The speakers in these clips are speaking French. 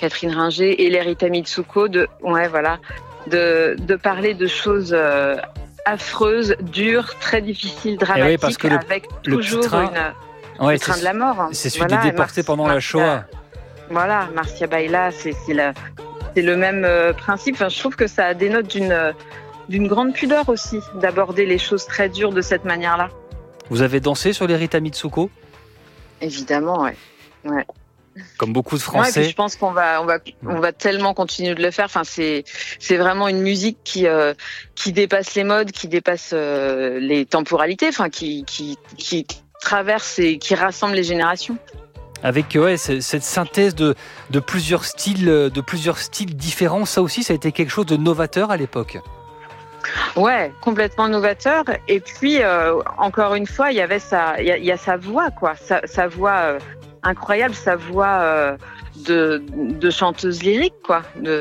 Catherine Ringer et Lerita Mitsuko, de parler de choses affreuses, dures, très difficiles, dramatiques, oui, parce que avec toujours le train de la mort. C'est celui des déportés pendant la Shoah. Voilà, Marcia Baila, c'est le même principe. Enfin, je trouve que ça dénote d'une grande pudeur aussi, d'aborder les choses très dures de cette manière-là. Vous avez dansé sur Lerita Mitsuko ? Évidemment, ouais. Comme beaucoup de Français. Ouais, et puis je pense qu'on va tellement continuer de le faire. Enfin, c'est vraiment une musique qui dépasse les modes, qui dépasse les temporalités, enfin, qui traverse et qui rassemble les générations. Avec cette synthèse de plusieurs styles différents, ça aussi, ça a été quelque chose de novateur à l'époque. Ouais, complètement novateur. Et puis encore une fois, il y a sa voix, quoi, sa voix incroyable, sa voix de chanteuse lyrique, quoi,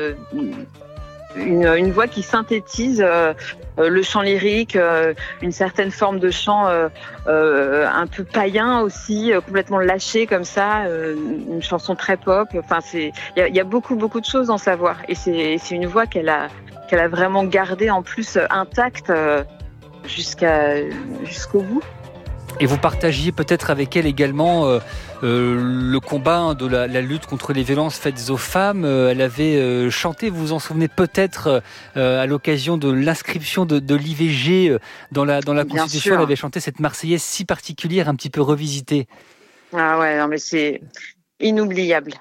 une voix qui synthétise le chant lyrique, une certaine forme de chant un peu païen aussi, complètement lâché comme ça, une chanson très pop. Enfin, il y a beaucoup de choses dans sa voix, et c'est une voix qu'elle a vraiment gardée en plus intacte jusqu'au bout. Et vous partagiez peut-être avec elle également le combat de la lutte contre les violences faites aux femmes. Elle avait chanté, vous vous en souvenez peut-être, à l'occasion de l'inscription de l'IVG dans la Constitution. Elle avait chanté cette Marseillaise si particulière, un petit peu revisitée. Ah ouais, non mais c'est inoubliable.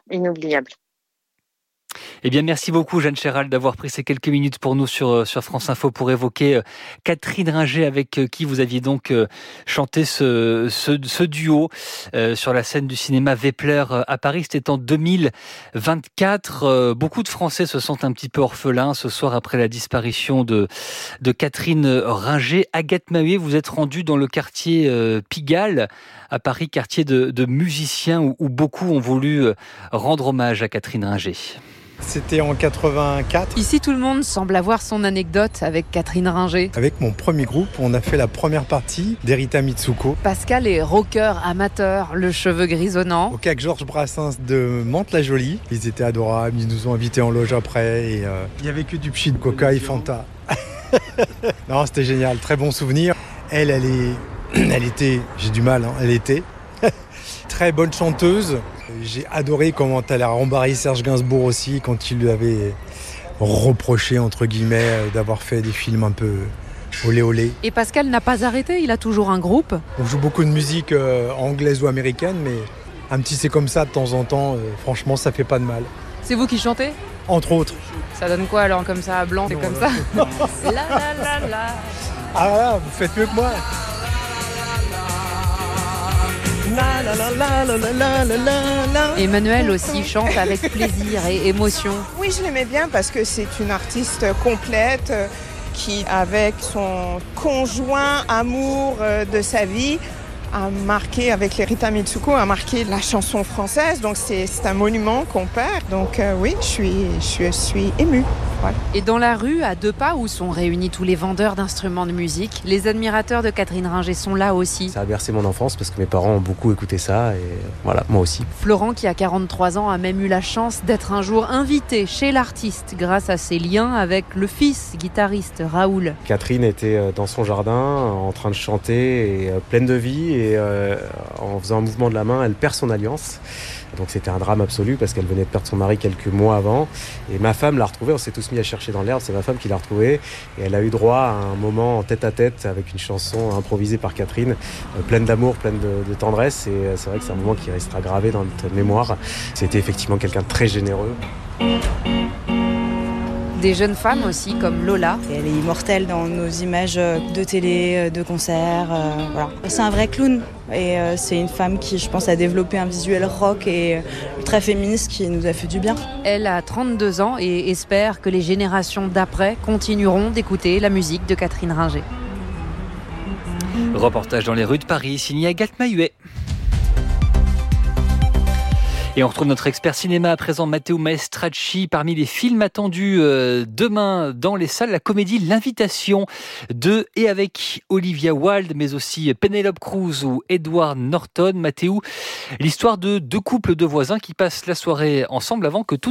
Eh bien, merci beaucoup, Jeanne Chéral, d'avoir pris ces quelques minutes pour nous sur France Info pour évoquer Catherine Ringer, avec qui vous aviez donc chanté ce duo sur la scène du cinéma Vepler à Paris. C'était en 2024. Beaucoup de Français se sentent un petit peu orphelins ce soir après la disparition de Catherine Ringer. Agathe Maheuet, vous êtes rendue dans le quartier Pigalle à Paris, quartier de musiciens où beaucoup ont voulu rendre hommage à Catherine Ringer. C'était en 84. Ici, tout le monde semble avoir son anecdote avec Catherine Ringer. Avec mon premier groupe, on a fait la première partie d'Erita Mitsuko. Pascal est rocker amateur, le cheveu grisonnant. Au CAC Georges Brassens de Mantes-la-Jolie. Ils étaient adorables, ils nous ont invités en loge après. Et il n'y avait que du pchit, de coca et Fanta. Non, c'était génial, très bon souvenir. Elle était, j'ai du mal, elle était très bonne chanteuse. J'ai adoré comment elle a rembarré Serge Gainsbourg aussi quand il lui avait reproché, entre guillemets, d'avoir fait des films un peu olé olé. Et Pascal n'a pas arrêté, il a toujours un groupe. On joue beaucoup de musique anglaise ou américaine, mais un petit c'est comme ça de temps en temps, franchement ça fait pas de mal. C'est vous qui chantez ? Entre autres. Ça donne quoi alors comme ça, blanc, c'est comme ça la la la la. Ah là, vous faites mieux que moi. Emmanuel aussi chante avec plaisir et émotion. Oui, je l'aimais bien parce que c'est une artiste complète qui, avec son conjoint amour de sa vie, a marqué, avec Lerita Mitsuko, a marqué la chanson française. Donc c'est un monument qu'on perd. Donc oui, je suis émue. Voilà. Et dans la rue, à 2 pas où sont réunis tous les vendeurs d'instruments de musique, les admirateurs de Catherine Ringer sont là aussi. Ça a bercé mon enfance parce que mes parents ont beaucoup écouté ça et voilà, moi aussi. Florent, qui a 43 ans, a même eu la chance d'être un jour invité chez l'artiste grâce à ses liens avec le fils guitariste Raoul. Catherine était dans son jardin en train de chanter et pleine de vie et en faisant un mouvement de la main, elle perd son alliance. Donc c'était un drame absolu parce qu'elle venait de perdre son mari quelques mois avant. Et ma femme l'a retrouvée, on s'est tous mis à chercher dans l'herbe, c'est ma femme qui l'a retrouvée. Et elle a eu droit à un moment en tête à tête avec une chanson improvisée par Catherine, pleine d'amour, pleine de tendresse. Et c'est vrai que c'est un moment qui restera gravé dans notre mémoire. C'était effectivement quelqu'un de très généreux. Des jeunes femmes aussi, comme Lola. Elle est immortelle dans nos images de télé, de concerts. Voilà. C'est un vrai clown. Et c'est une femme qui, je pense, a développé un visuel rock et très féministe qui nous a fait du bien. Elle a 32 ans et espère que les générations d'après continueront d'écouter la musique de Catherine Ringer. Reportage dans les rues de Paris, signé Agathe Maheuet. Et on retrouve notre expert cinéma à présent, Matteo Maestracci. Parmi les films attendus demain dans les salles, la comédie L'Invitation de et avec Olivia Wilde, mais aussi Penelope Cruz ou Edward Norton. Matteo, l'histoire de 2 couples de voisins qui passent la soirée ensemble avant que tout